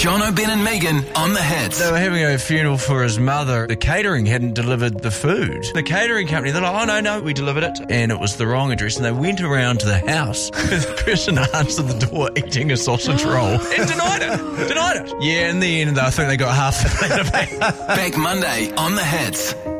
John O'Ben and Megan on the Hits. They were having a funeral for his mother. The catering hadn't delivered the food. The catering company, they're like, oh, no, we delivered it. And it was the wrong address. And they went around to the house. The person answered the door eating a sausage roll and denied it. Yeah, in the end, I think they got half the plate back. Back Monday on the Hits.